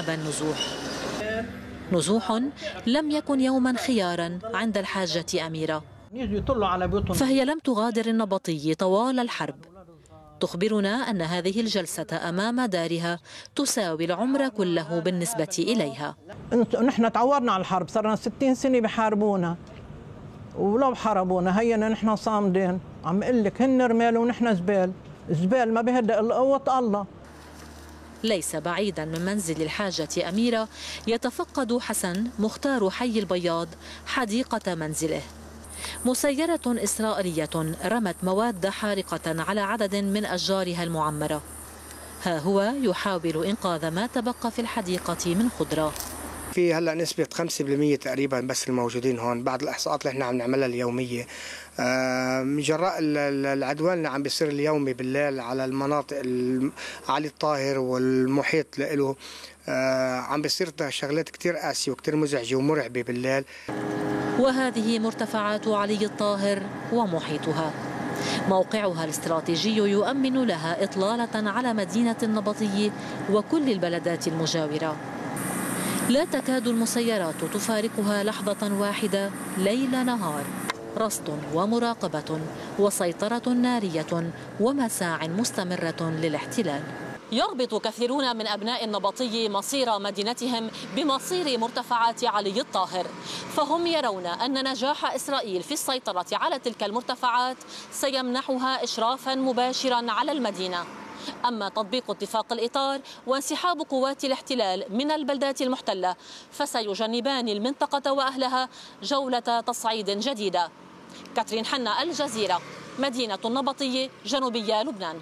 صعب النزوح. نزوح لم يكن يوما خيارا عند الحاجة أميرة، فهي لم تغادر النبطي طوال الحرب. تخبرنا أن هذه الجلسة أمام دارها تساوي العمر كله بالنسبة إليها. نحن تعودنا على الحرب، صرنا 60 سنة بحاربونا، ولو حاربونا هينا نحن صامدين. عم اقول لك هن رمال ونحن زبال، زبال ما بهدأ إلا قوة الله. ليس بعيدا من منزل الحاجة أميرة يتفقد حسن مختار حي البياض حديقة منزله. مسيرة إسرائيلية رمت مواد حارقة على عدد من أشجارها المعمرة. ها هو يحاول إنقاذ ما تبقى في الحديقة من خضرة. في هلا نسبة 5% تقريبا بس الموجودين هون بعد الإحصاءات اللي احنا عم نعملها اليومية، من جراء العدوان اللي عم بيصير اليومي بالليل على المناطق علي الطاهر والمحيط له. عم بيصير شغلات كتير قاسية وكتير مزعجة ومرعبة بالليل. وهذه مرتفعات علي الطاهر ومحيطها، موقعها الاستراتيجي يؤمن لها إطلالة على مدينة النبطي وكل البلدات المجاورة. لا تكاد المسيرات تفارقها لحظة واحدة ليل نهار، رصد ومراقبة وسيطرة نارية ومساع مستمرة للاحتلال. يربط كثيرون من أبناء النبطي مصير مدينتهم بمصير مرتفعات علي الطاهر، فهم يرون أن نجاح إسرائيل في السيطرة على تلك المرتفعات سيمنحها إشرافا مباشرا على المدينة. أما تطبيق اتفاق الإطار وانسحاب قوات الاحتلال من البلدات المحتلة فسيجنبان المنطقة وأهلها جولة تصعيد جديدة. كاترين حنا، الجزيرة، مدينة النبطي، جنوبية لبنان.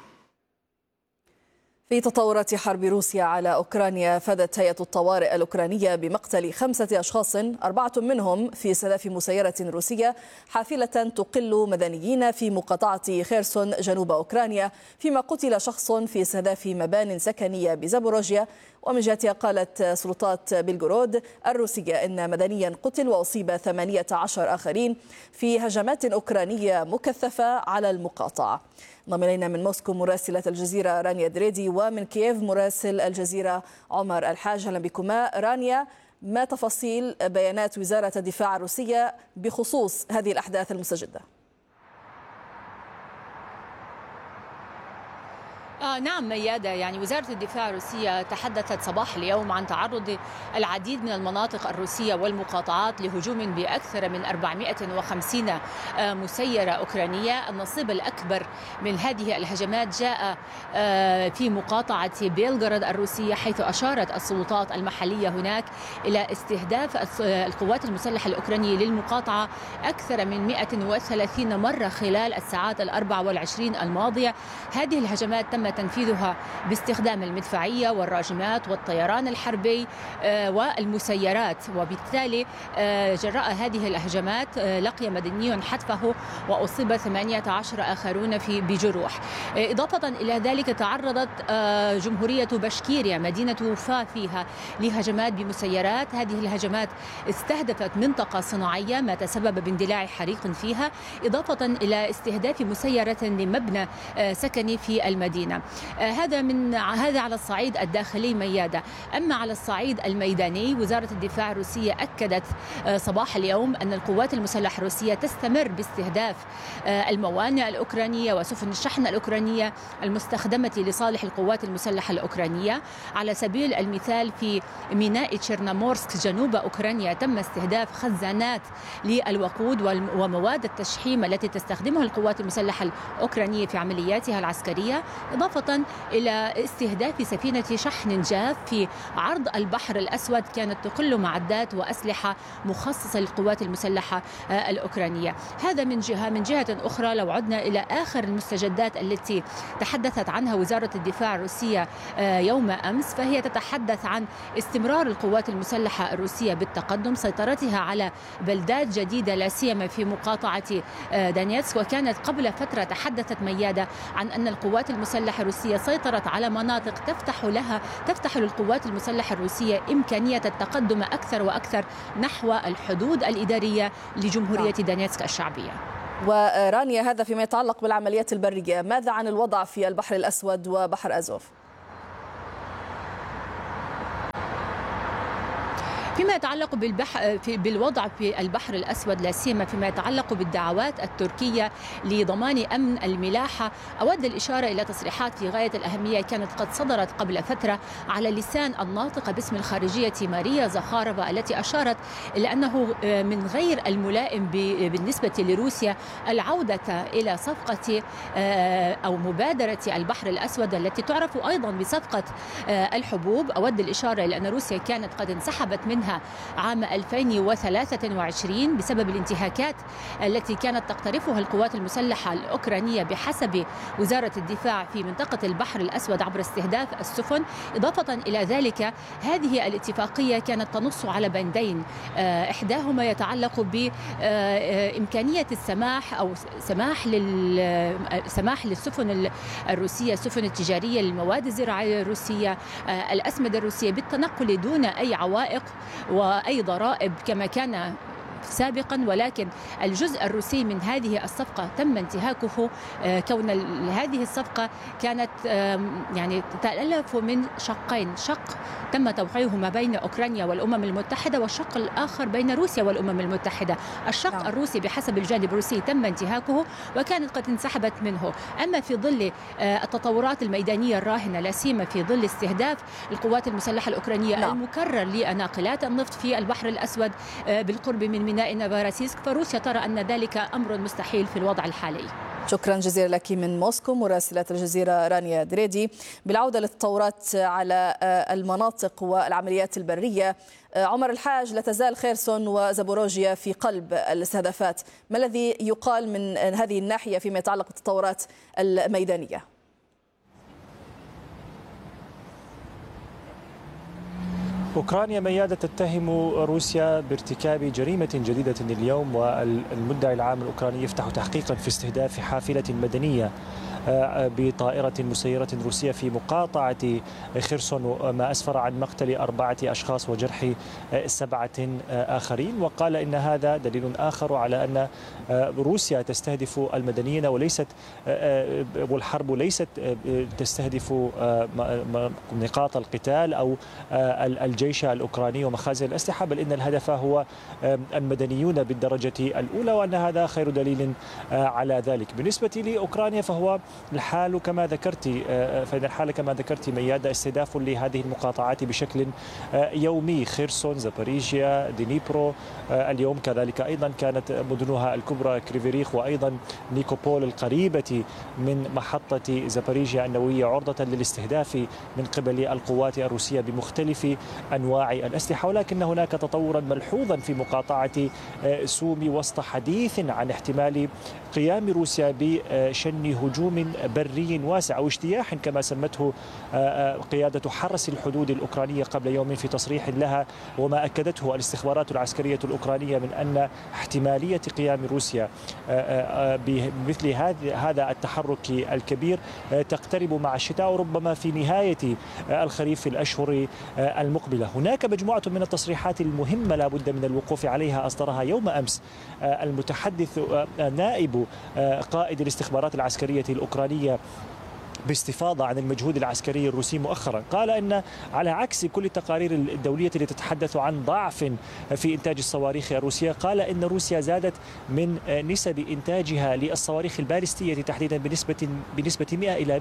في تطورات حرب روسيا على أوكرانيا، فادت هيئة الطوارئ الأوكرانية بمقتل 5 أشخاص 4 منهم في سلاف مسيرة روسية حافلة تقل مدنيين في مقاطعة خيرسون جنوب أوكرانيا، فيما قتل شخص في استهداف مبان سكنية بزابوروجيا. ومن جهتها قالت سلطات بلغورود الروسية إن مدنيا قتل وأصيب 18 آخرين في هجمات أوكرانية مكثفة على المقاطعة. انضم الينا من موسكو مراسلة الجزيرة رانيا دريدي، ومن كييف مراسل الجزيرة عمر الحاج. اهلا بكما. رانيا، ما تفاصيل بيانات وزارة الدفاع الروسية بخصوص هذه الأحداث المستجدة؟ نعم ميادة، يعني وزارة الدفاع الروسية تحدثت صباح اليوم عن تعرض العديد من المناطق الروسية والمقاطعات لهجوم بأكثر من 450 مسيرة أوكرانية. النصيب الأكبر من هذه الهجمات جاء في مقاطعة بيلغراد الروسية، حيث أشارت السلطات المحلية هناك إلى استهداف القوات المسلحة الأوكرانية للمقاطعة أكثر من 130 مرة خلال الساعات 24 الماضية. هذه الهجمات تم تنفيذها باستخدام المدفعية والراجمات والطيران الحربي والمسيرات، وبالتالي جراء هذه الهجمات لقي مدني حتفه وأصيب 18 آخرون بجروح. إضافة إلى ذلك تعرضت جمهورية بشكيريا مدينة وفا فيها لهجمات بمسيرات. هذه الهجمات استهدفت منطقة صناعية ما تسبب باندلاع حريق فيها، إضافة إلى استهداف مسيرة لمبنى سكني في المدينة. هذا على الصعيد الداخلي ميادة. أما على الصعيد الميداني، وزارة الدفاع الروسية أكدت صباح اليوم أن القوات المسلحة الروسية تستمر باستهداف الموانئ الأوكرانية وسفن الشحن الأوكرانية المستخدمة لصالح القوات المسلحة الأوكرانية. على سبيل المثال في ميناء تشيرنامورسك جنوب أوكرانيا تم استهداف خزانات للوقود ومواد التشحيم التي تستخدمها القوات المسلحة الأوكرانية في عملياتها العسكرية، إضافة إلى استهداف سفينة شحن جاف في عرض البحر الأسود كانت تقل معدات وأسلحة مخصصة للقوات المسلحة الأوكرانية. هذا من جهة. من جهة أخرى، لو عدنا إلى آخر المستجدات التي تحدثت عنها وزارة الدفاع الروسية يوم أمس، فهي تتحدث عن استمرار القوات المسلحة الروسية بالتقدم، سيطرتها على بلدات جديدة لا سيما في مقاطعة دانيتسك. وكانت قبل فترة تحدثت ميادة عن أن القوات المسلحة الروسية سيطرت على مناطق تفتح للقوات المسلحة الروسية إمكانية التقدم أكثر وأكثر نحو الحدود الإدارية لجمهورية دانيتسك الشعبية. ورانيا، هذا فيما يتعلق بالعمليات البرية، ماذا عن الوضع في البحر الأسود وبحر أزوف؟ فيما يتعلق بالوضع في البحر الأسود، لا سيما فيما يتعلق بالدعوات التركية لضمان أمن الملاحة، أود الإشارة إلى تصريحات في غاية الأهمية كانت قد صدرت قبل فترة على لسان الناطقة باسم الخارجية ماريا زخارفا، التي أشارت إلى أنه من غير الملائم بالنسبة لروسيا العودة إلى صفقة أو مبادرة البحر الأسود التي تعرف أيضا بصفقة الحبوب. أود الإشارة إلى أن روسيا كانت قد انسحبت منها عام 2023 بسبب الانتهاكات التي كانت تقترفها القوات المسلحة الأوكرانية بحسب وزارة الدفاع في منطقة البحر الأسود عبر استهداف السفن. إضافة إلى ذلك هذه الاتفاقية كانت تنص على بندين، إحداهما يتعلق بإمكانية السماح أو سماح للسفن الروسية، السفن التجارية للمواد الزراعية الروسية، الأسمدة الروسية بالتنقل دون أي عوائق وأي ضرائب كما كان سابقا، ولكن الجزء الروسي من هذه الصفقة تم انتهاكه، كون هذه الصفقة كانت يعني تتألف من شقين، شق تم توقيعه ما بين أوكرانيا والأمم المتحدة، والشق الآخر بين روسيا والأمم المتحدة. الشق الروسي بحسب الجانب الروسي تم انتهاكه وكانت قد انسحبت منه. أما في ظل التطورات الميدانية الراهنة، لا سيما في ظل استهداف القوات المسلحة الأوكرانية المكرر لناقلات النفط في البحر الأسود بالقرب من ميناء نوفورosiysk، فروسيا ترى أن ذلك أمر مستحيل في الوضع الحالي. شكرا جزيلا لك من موسكو مراسلة الجزيرة رانيا دريدي. بالعودة للتطورات على المناطق والعمليات البرية، عمر الحاج، لا تزال خيرسون وزابوروجيا في قلب الاستهدافات، ما الذي يقال من هذه الناحية فيما يتعلق بالتطورات الميدانية؟ أوكرانيا ميادة تتهم روسيا بارتكاب جريمة جديدة اليوم، والمدعي العام الأوكراني يفتح تحقيقا في استهداف حافلة مدنية بطائرة مسيرة روسية في مقاطعة خيرسون، وما أسفر عن مقتل 4 أشخاص وجرح 7 آخرين. وقال إن هذا دليل آخر على أن روسيا تستهدف المدنيين والحرب ليست تستهدف نقاط القتال أو الجيش الأوكراني ومخازن الأسلحة، بل إن الهدف هو المدنيون بالدرجة الأولى، وأن هذا خير دليل على ذلك. بالنسبة لأوكرانيا فهو الحال كما ذكرت ميادة استهداف لهذه المقاطعات بشكل يومي، خيرسون، زابوريجيا، دينيبرو. اليوم كذلك أيضا كانت مدنها الكبرى كريفيريخ وأيضا نيكوبول القريبة من محطة زابوريجيا النووية عرضة للاستهداف من قبل القوات الروسية بمختلف أنواع الأسلحة. ولكن هناك تطورا ملحوظا في مقاطعة سومي وسط حديث عن احتمال قيام روسيا بشن هجوم بري واسع أو اجتياح كما سمته قيادة حرس الحدود الأوكرانية قبل يوم في تصريح لها، وما أكدته الاستخبارات العسكرية الأوكرانية من أن احتمالية قيام روسيا بمثل هذا التحرك الكبير تقترب مع الشتاء وربما في نهاية الخريف في الأشهر المقبلة. هناك مجموعة من التصريحات المهمة لا بد من الوقوف عليها أصدرها يوم أمس المتحدث نائب قائد الاستخبارات العسكرية الأوكرانية باستفاضة عن المجهود العسكري الروسي مؤخرا. قال إن على عكس كل التقارير الدولية التي تتحدث عن ضعف في إنتاج الصواريخ الروسية، قال إن روسيا زادت من نسب إنتاجها للصواريخ البالستية تحديدا بنسبة 100 إلى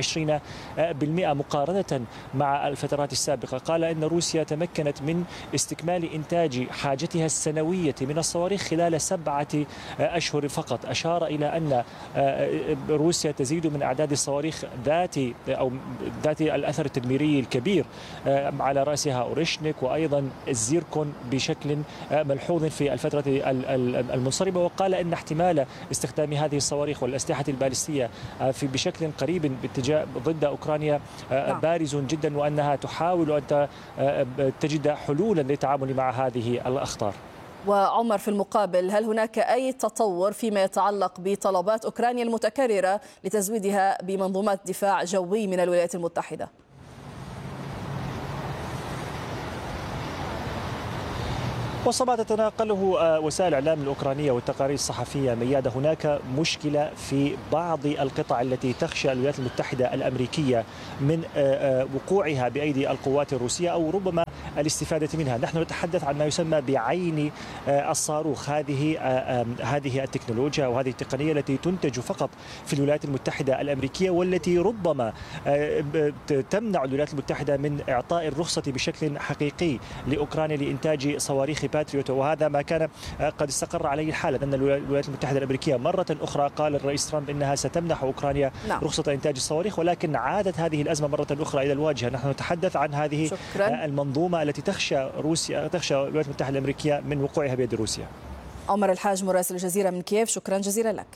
120% مقارنة مع الفترات السابقة. قال إن روسيا تمكنت من استكمال إنتاج حاجتها السنوية من الصواريخ خلال 7 أشهر فقط. أشار إلى أن روسيا تزيد من أعداد الصواريخ ذات الأثر التدميري الكبير، على رأسها أوريشنيك وأيضا الزيركون بشكل ملحوظ في الفترة المنصرمة. وقال إن احتمال استخدام هذه الصواريخ والأسلحة البالستية بشكل قريب ضد أوكرانيا بارز جدا، وأنها تحاول أن تجد حلولا للتعامل مع هذه الأخطار. وعمر، في المقابل هل هناك أي تطور فيما يتعلق بطلبات أوكرانيا المتكررة لتزويدها بمنظومات دفاع جوي من الولايات المتحدة؟ وصما تتناقله وسائل الإعلام الأوكرانية والتقارير الصحفية ميادة، هناك مشكلة في بعض القطع التي تخشى الولايات المتحدة الأمريكية من وقوعها بأيدي القوات الروسية أو ربما الاستفادة منها. نحن نتحدث عن ما يسمى بعين الصاروخ، هذه التكنولوجيا وهذه التقنية التي تنتج فقط في الولايات المتحدة الأمريكية، والتي ربما تمنع الولايات المتحدة من إعطاء الرخصة بشكل حقيقي لأوكرانيا لإنتاج صواريخ باتريوت. وهذا ما كان قد استقر عليه الحال، أن الولايات المتحدة الأمريكية مرة أخرى قال الرئيس ترامب إنها ستمنح أوكرانيا رخصة إنتاج الصواريخ، ولكن عادت هذه الأزمة مرة أخرى إلى الواجهة. نحن نتحدث عن هذه المنظومة التي تخشى الولايات المتحدة الأمريكية من وقوعها بيد روسيا. عمر الحاج مراسل الجزيرة من كييف، شكرا جزيلا لك.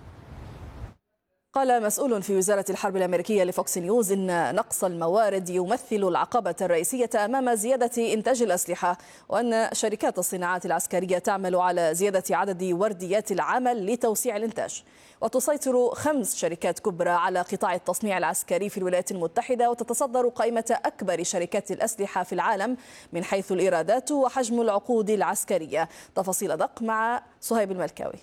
قال مسؤول في وزارة الحرب الأمريكية لفوكس نيوز إن نقص الموارد يمثل العقبة الرئيسية أمام زيادة إنتاج الأسلحة، وأن شركات الصناعات العسكرية تعمل على زيادة عدد ورديات العمل لتوسيع الإنتاج. وتسيطر 5 شركات كبرى على قطاع التصنيع العسكري في الولايات المتحدة، وتتصدر قائمة أكبر شركات الأسلحة في العالم من حيث الإيرادات وحجم العقود العسكرية. تفاصيل أدق مع صهيب الملكاوي.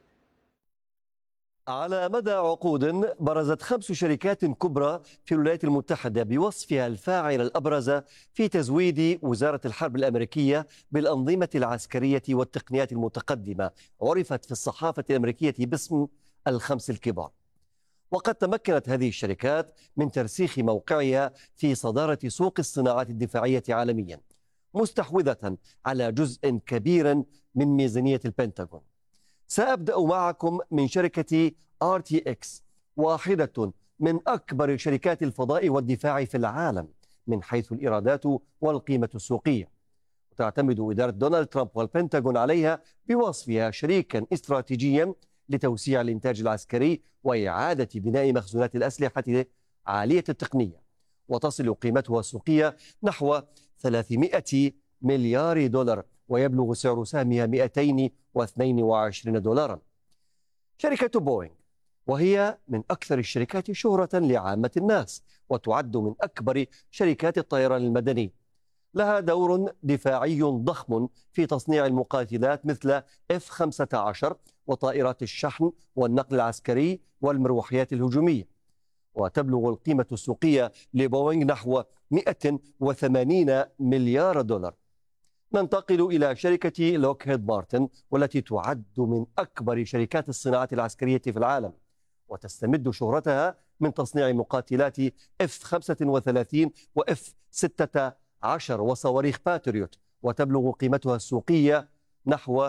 على مدى عقود برزت 5 شركات كبرى في الولايات المتحدة بوصفها الفاعل الأبرز في تزويد وزارة الحرب الأمريكية بالأنظمة العسكرية والتقنيات المتقدمة، عرفت في الصحافة الأمريكية باسم ال5 الكبار. وقد تمكنت هذه الشركات من ترسيخ موقعها في صدارة سوق الصناعات الدفاعية عالميا، مستحوذة على جزء كبير من ميزانية البنتاغون. سأبدأ معكم من شركة RTX، واحدة من أكبر شركات الفضاء والدفاع في العالم من حيث الإيرادات والقيمة السوقية. وتعتمد إدارة دونالد ترامب والبنتاغون عليها بوصفها شريكا استراتيجيا لتوسيع الإنتاج العسكري وإعادة بناء مخزونات الأسلحة عالية التقنية، وتصل قيمتها السوقية نحو 300 مليار دولار، ويبلغ سعر سهمها 222 دولارا. شركة بوينغ، وهي من أكثر الشركات شهرة لعامة الناس، وتعد من أكبر شركات الطيران المدني، لها دور دفاعي ضخم في تصنيع المقاتلات مثل F-15 وطائرات الشحن والنقل العسكري والمروحيات الهجومية. وتبلغ القيمة السوقية لبوينغ نحو 180 مليار دولار. ننتقل إلى شركة لوكهيد مارتن، والتي تعد من أكبر شركات الصناعات العسكرية في العالم، وتستمد شهرتها من تصنيع مقاتلات F-35 و F-16 وصواريخ باتريوت، وتبلغ قيمتها السوقية نحو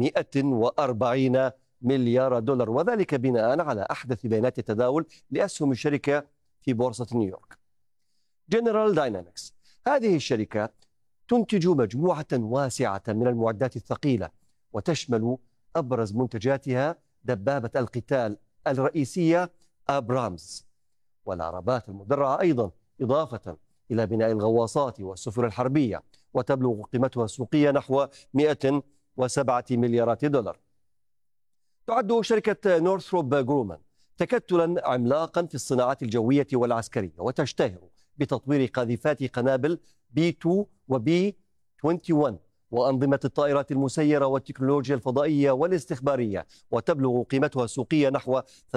140 مليار دولار، وذلك بناء على أحدث بيانات التداول لأسهم الشركة في بورصة نيويورك. جنرال داينامكس، هذه الشركة تنتج مجموعة واسعة من المعدات الثقيلة، وتشمل أبرز منتجاتها دبابة القتال الرئيسية أبرامز والعربات المدرعة أيضا، إضافة إلى بناء الغواصات والسفن الحربية، وتبلغ قيمتها السوقية نحو 107 مليارات دولار. تعد شركة نورثروب جرومان تكتلا عملاقا في الصناعات الجوية والعسكرية، وتشتهر بتطوير قاذفات قنابل B2 و B21 وأنظمة الطائرات المسيرة والتكنولوجيا الفضائية والاستخبارية، وتبلغ قيمتها السوقية نحو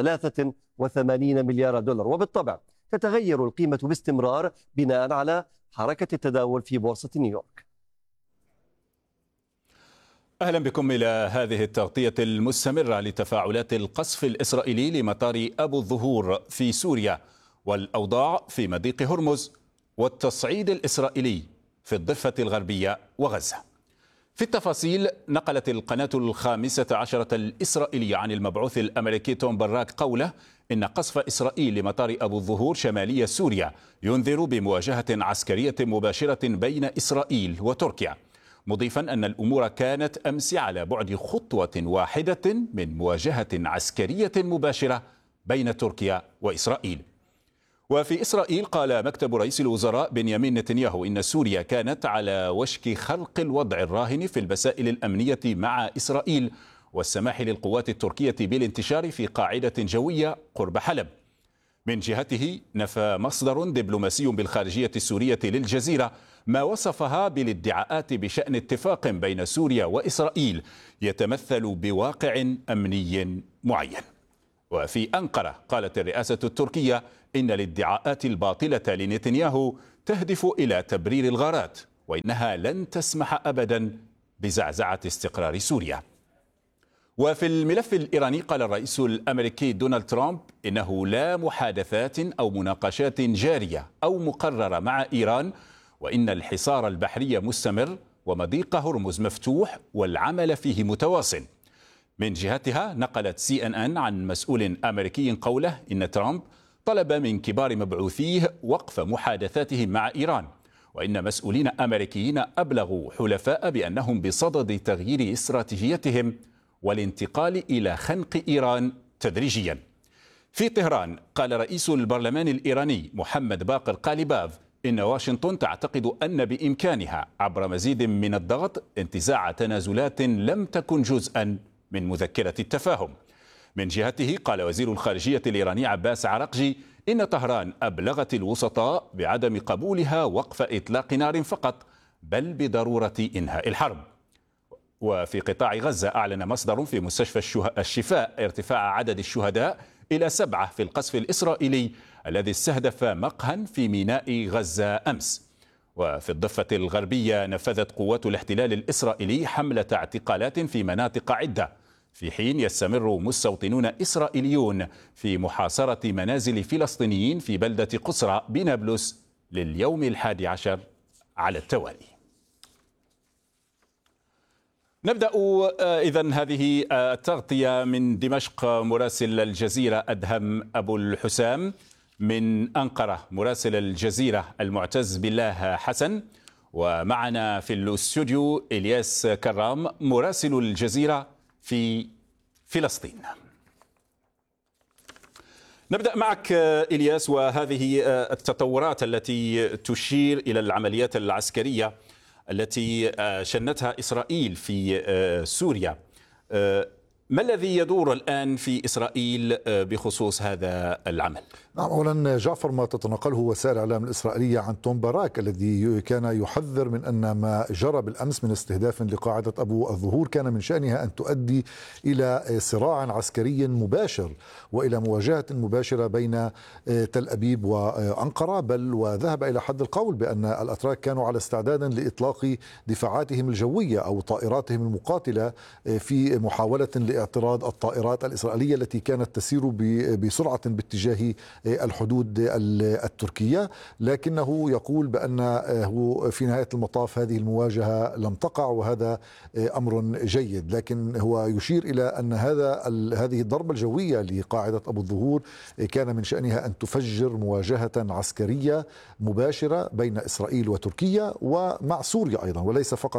83 مليار دولار. وبالطبع تتغير القيمة باستمرار بناء على حركة التداول في بورصة نيويورك. أهلا بكم إلى هذه التغطية المستمرة لتفاعلات القصف الإسرائيلي لمطار أبو الظهور في سوريا، والأوضاع في مضيق هرمز، والتصعيد الإسرائيلي في الضفة الغربية وغزة. في التفاصيل، نقلت القناة ال15 الإسرائيلية عن المبعوث الأمريكي توم براك قوله إن قصف إسرائيل لمطار أبو الظهور شمالي سوريا ينذر بمواجهة عسكرية مباشرة بين إسرائيل وتركيا، مضيفا أن الأمور كانت أمس على بعد خطوة واحدة من مواجهة عسكرية مباشرة بين تركيا وإسرائيل. وفي إسرائيل قال مكتب رئيس الوزراء بنيامين نتنياهو إن سوريا كانت على وشك خلق الوضع الراهن في المسائل الأمنية مع إسرائيل والسماح للقوات التركية بالانتشار في قاعدة جوية قرب حلب. من جهته نفى مصدر دبلوماسي بالخارجية السورية للجزيرة ما وصفها بالادعاءات بشأن اتفاق بين سوريا وإسرائيل يتمثل بواقع أمني معين. وفي أنقرة قالت الرئاسة التركية إن الادعاءات الباطلة لنتنياهو تهدف إلى تبرير الغارات، وإنها لن تسمح أبدا بزعزعة استقرار سوريا. وفي الملف الإيراني قال الرئيس الأمريكي دونالد ترامب إنه لا محادثات أو مناقشات جارية أو مقررة مع إيران، وإن الحصار البحري مستمر ومضيق هرمز مفتوح والعمل فيه متواصل. من جهتها نقلت CNN عن مسؤول أمريكي قوله إن ترامب طلب من كبار مبعوثيه وقف محادثاتهم مع إيران، وإن مسؤولين أمريكيين أبلغوا حلفاء بأنهم بصدد تغيير استراتيجيتهم والانتقال إلى خنق إيران تدريجيا. في طهران قال رئيس البرلمان الإيراني محمد باقر قاليباف إن واشنطن تعتقد أن بإمكانها عبر مزيد من الضغط انتزاع تنازلات لم تكن جزءا من مذكرة التفاهم. من جهته قال وزير الخارجية الإيراني عباس عراقجي إن طهران أبلغت الوسطاء بعدم قبولها وقف إطلاق نار فقط، بل بضرورة إنهاء الحرب. وفي قطاع غزة أعلن مصدر في مستشفى الشفاء ارتفاع عدد الشهداء إلى 7 في القصف الإسرائيلي الذي استهدف مقهى في ميناء غزة أمس. وفي الضفة الغربية نفذت قوات الاحتلال الإسرائيلي حملة اعتقالات في مناطق عدة، في حين يستمر مستوطنون إسرائيليون في محاصرة منازل فلسطينيين في بلدة قصرى بنابلس لليوم 11 على التوالي. نبدأ إذن هذه التغطية من دمشق. مراسل الجزيرة أدهم أبو الحسام، من أنقرة مراسل الجزيرة المعتز بالله حسن، ومعنا في الاستوديو إلياس كرام مراسل الجزيرة في فلسطين. نبدأ معك إلياس، وهذه التطورات التي تشير إلى العمليات العسكرية التي شنتها إسرائيل في سوريا. ما الذي يدور الآن في إسرائيل بخصوص هذا العمل؟ نعم، أولا جعفر، ما تتناقله وسائل الإعلام الإسرائيلية عن توم باراك الذي كان يحذر من أن ما جرى بالأمس من استهداف لقاعدة أبو الظهور كان من شأنها أن تؤدي إلى صراع عسكري مباشر وإلى مواجهة مباشرة بين تل أبيب وأنقرة، بل وذهب إلى حد القول بأن الأتراك كانوا على استعداد لإطلاق دفاعاتهم الجوية أو طائراتهم المقاتلة في محاولة لاعتراض الطائرات الإسرائيلية التي كانت تسير بسرعة باتجاه الحدود التركية. لكنه يقول بأنه في نهاية المطاف هذه المواجهة لم تقع، وهذا أمر جيد. لكن هو يشير إلى أن هذه الضربة الجوية لقاعدة أبو الظهور كان من شأنها أن تفجر مواجهة عسكرية مباشرة بين إسرائيل وتركيا ومع سوريا أيضا، وليس فقط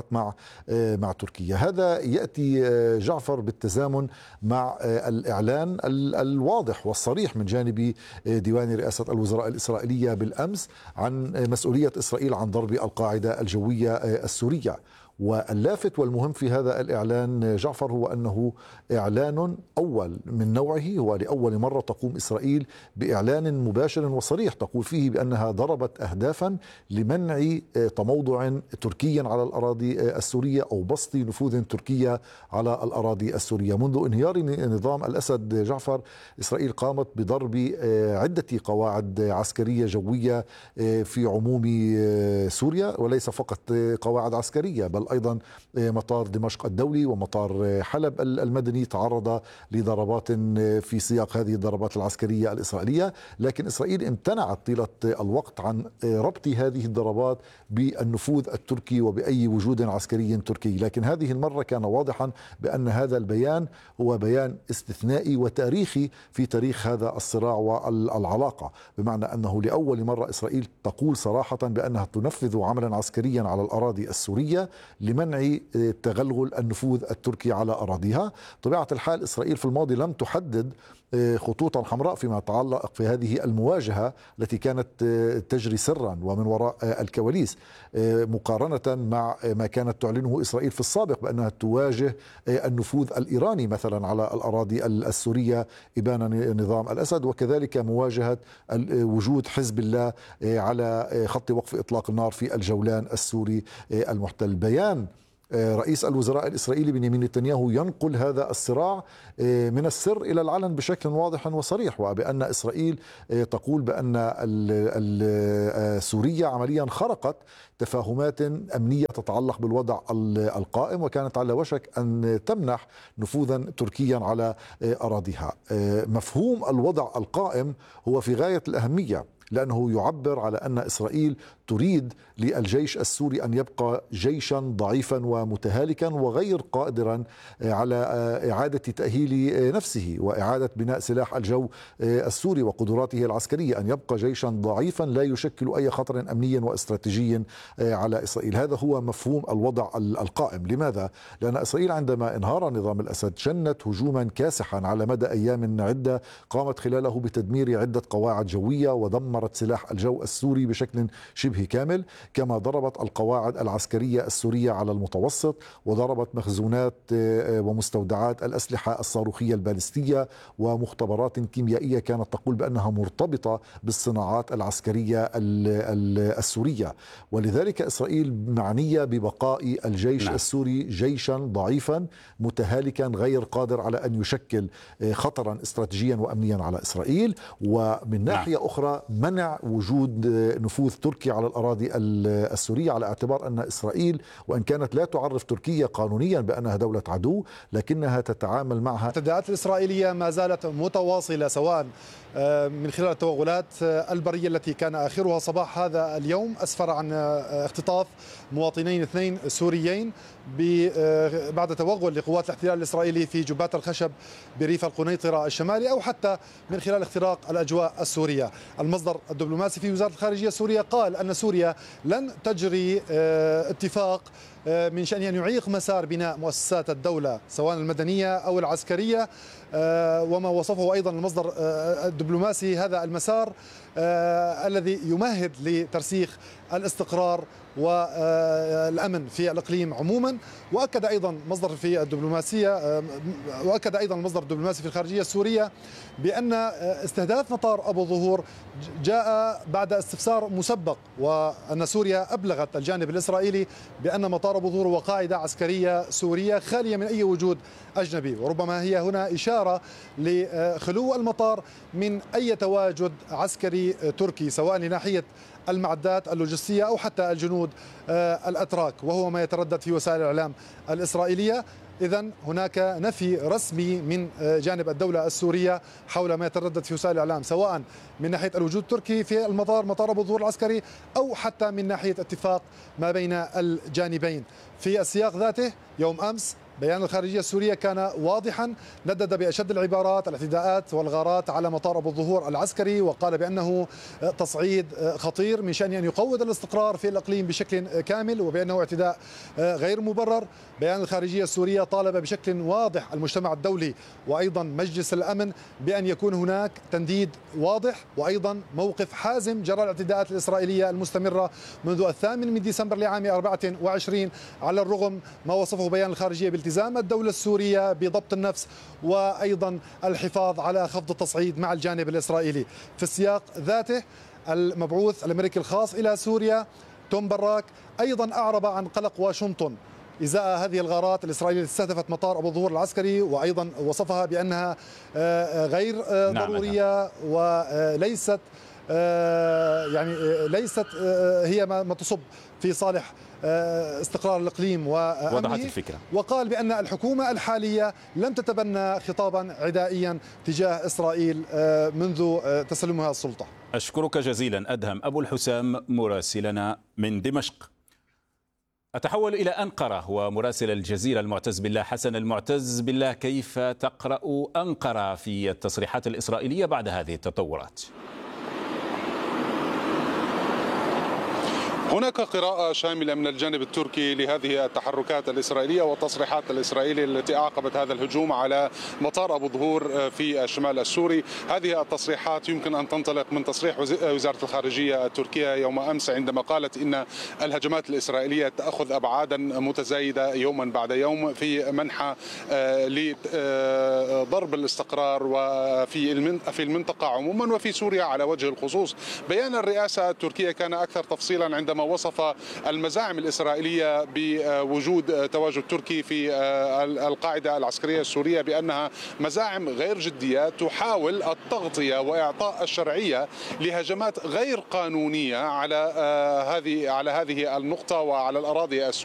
مع تركيا. هذا يأتي جعفر بالتزامن مع الإعلان الواضح والصريح من جانب ديوان رئاسة الوزراء الإسرائيلية بالأمس عن مسؤولية إسرائيل عن ضرب القاعدة الجوية السورية. واللافت والمهم في هذا الإعلان جعفر هو أنه إعلان أول من نوعه، هو لأول مرة تقوم إسرائيل بإعلان مباشر وصريح تقول فيه بأنها ضربت أهدافا لمنع تموضع تركي على الأراضي السورية أو بسط نفوذ تركية على الأراضي السورية. منذ انهيار نظام الأسد جعفر، إسرائيل قامت بضرب عدة قواعد عسكرية جوية في عموم سوريا، وليس فقط قواعد عسكرية بل أيضا مطار دمشق الدولي ومطار حلب المدني تعرض لضربات في سياق هذه الضربات العسكرية الإسرائيلية. لكن إسرائيل امتنعت طيلة الوقت عن ربط هذه الضربات بالنفوذ التركي وبأي وجود عسكري تركي. لكن هذه المرة كان واضحا بأن هذا البيان هو بيان استثنائي وتاريخي في تاريخ هذا الصراع والعلاقة، بمعنى أنه لأول مرة إسرائيل تقول صراحة بأنها تنفذ عملا عسكريا على الأراضي السورية لمنع تغلغل النفوذ التركي على أراضيها. طبيعة الحال إسرائيل في الماضي لم تحدد خطوطا حمراء فيما يتعلق في هذه المواجهة التي كانت تجري سرا ومن وراء الكواليس، مقارنة مع ما كانت تعلنه إسرائيل في السابق بأنها تواجه النفوذ الإيراني مثلا على الأراضي السورية إبان نظام الأسد، وكذلك مواجهة وجود حزب الله على خط وقف إطلاق النار في الجولان السوري المحتل. بيان رئيس الوزراء الإسرائيلي بنيامين نتنياهو ينقل هذا الصراع من السر إلى العلن بشكل واضح وصريح، وبأن إسرائيل تقول بأن سوريا عمليا خرقت تفاهمات أمنية تتعلق بالوضع القائم، وكانت على وشك أن تمنح نفوذا تركيا على أراضيها. مفهوم الوضع القائم هو في غاية الأهمية، لأنه يعبر على أن إسرائيل تريد للجيش السوري أن يبقى جيشا ضعيفا ومتهالكا وغير قادرا على إعادة تأهيل نفسه وإعادة بناء سلاح الجو السوري وقدراته العسكرية، أن يبقى جيشا ضعيفا لا يشكل أي خطر أمني واستراتيجي على إسرائيل. هذا هو مفهوم الوضع القائم. لماذا؟ لأن إسرائيل عندما انهار نظام الأسد شنت هجوما كاسحا على مدى أيام عدة قامت خلاله بتدمير عدة قواعد جوية ودمرت سلاح الجو السوري بشكل شبه كامل، كما ضربت القواعد العسكرية السورية على المتوسط وضربت مخزونات ومستودعات الأسلحة الصاروخية البالستية ومختبرات كيميائية كانت تقول بأنها مرتبطة بالصناعات العسكرية السورية. ولذلك إسرائيل معنية ببقاء الجيش السوري جيشا ضعيفا متهالكا غير قادر على أن يشكل خطرا استراتيجيا وأمنيا على إسرائيل، ومن ناحية أخرى منع وجود نفوذ تركي على الأراضي السورية، على اعتبار أن إسرائيل وإن كانت لا تعرف تركيا قانونيا بأنها دولة عدو لكنها تتعامل معها. التداعيات الإسرائيلية ما زالت متواصلة، سواء من خلال التوغلات البرية التي كان آخرها صباح هذا اليوم أسفر عن اختطاف مواطنين 2 سوريين بعد توغل لقوات الاحتلال الإسرائيلي في جبات الخشب بريف القنيطرة الشمالي، أو حتى من خلال اختراق الأجواء السورية. المصدر الدبلوماسي في وزارة الخارجية السورية قال أن سوريا لن تجري اتفاق من شأن أن يعيق مسار بناء مؤسسات الدولة سواء المدنية أو العسكرية، وما وصفه أيضا المصدر الدبلوماسي هذا المسار الذي يمهد لترسيخ الاستقرار والأمن في الإقليم عموما. وأكد أيضا مصدر في الدبلوماسية المصدر الدبلوماسي في الخارجية السورية بأن استهداف مطار أبو ظهور جاء بعد استفسار مسبق، وأن سوريا أبلغت الجانب الإسرائيلي بأن مطار أبو ظهور وقاعدة عسكرية سورية خالية من أي وجود أجنبي، وربما هي هنا إشارة لخلو المطار من أي تواجد عسكري تركي سواء لناحية المعدات اللوجستية أو حتى الجنود الأتراك، وهو ما يتردد في وسائل الإعلام الإسرائيلية. إذن هناك نفي رسمي من جانب الدولة السورية حول ما يتردد في وسائل الإعلام، سواء من ناحية الوجود التركي في المطار، مطار أبو ظهور العسكري، أو حتى من ناحية اتفاق ما بين الجانبين. في السياق ذاته يوم أمس بيان الخارجية السورية كان واضحا، ندد بأشد العبارات الاعتداءات والغارات على مطار أبو الظهور العسكري، وقال بأنه تصعيد خطير من شأن أن يقوض الاستقرار في الإقليم بشكل كامل، وبأنه اعتداء غير مبرر. بيان الخارجية السورية طالب بشكل واضح المجتمع الدولي وأيضا مجلس الأمن بأن يكون هناك تنديد واضح وأيضا موقف حازم جراء الاعتداءات الإسرائيلية المستمرة منذ 8 ديسمبر لعام 24، على الرغم ما وصفه بيان الخارجية بالتزام الدولة السورية بضبط النفس وأيضا الحفاظ على خفض التصعيد مع الجانب الإسرائيلي. في السياق ذاته المبعوث الأمريكي الخاص إلى سوريا توم براك أيضا أعرب عن قلق واشنطن إزاء هذه الغارات الإسرائيلية التي استهدفت مطار أبو الظهور العسكري، وأيضا وصفها بأنها غير ضرورية وليست ليست هي ما تصب في صالح استقرار الإقليم وأمنه. وقال بأن الحكومة الحالية لم تتبنى خطابا عدائيا تجاه إسرائيل منذ تسلمها السلطة. أشكرك جزيلا أدهم أبو الحسام مراسلنا من دمشق. أتحول إلى أنقرة ومراسل الجزيرة المعتز بالله حسن المعتز بالله، كيف تقرأ أنقرة في التصريحات الإسرائيلية بعد هذه التطورات؟ هناك قراءة شاملة من الجانب التركي لهذه التحركات الإسرائيلية والتصريحات الإسرائيلية التي أعقبت هذا الهجوم على مطار أبو ظهور في الشمال السوري. هذه التصريحات يمكن أن تنطلق من تصريح وزارة الخارجية التركية يوم أمس عندما قالت إن الهجمات الإسرائيلية تأخذ أبعادا متزايدة يوما بعد يوم في منحى لضرب الاستقرار وفي المنطقة عموما وفي سوريا على وجه الخصوص. بيان الرئاسة التركية كان أكثر تفصيلا عندما وصف المزاعم الإسرائيلية بوجود تواجد تركي في القاعدة العسكرية السورية بأنها مزاعم غير جدية تحاول التغطية وإعطاء الشرعية لهجمات غير قانونية على هذه النقطة وعلى الأراضي السورية.